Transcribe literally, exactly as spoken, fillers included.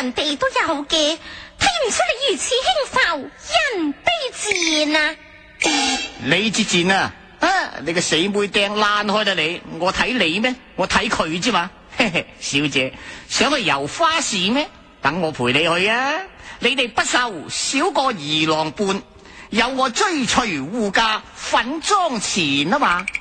人哋都有嘅，睇唔出你如此輕浮，人卑自賤啊！ 你至賤啊！啊，你個死妹釘爛開得你，我睇你咩？我睇佢啫嘛！嘿嘿，小姐想去遊花市咩？等我陪你去啊！你哋不受少過二郎半，有我追隨護駕粉妝前啊嘛！